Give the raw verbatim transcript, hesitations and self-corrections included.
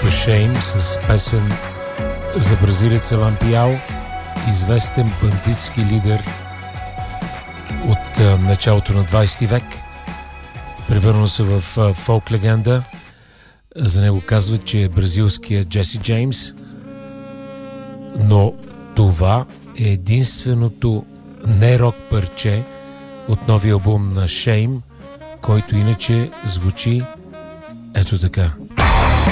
група Shame с песен за бразилеца Лампиао, известен бандитски лидер от а, началото на двайсети век. Превърна се в а, фолк легенда. За него казват, че е бразилския Джеси Джеймс. Но това е единственото не-рок парче от новия албум на Shame, който иначе звучи ето така.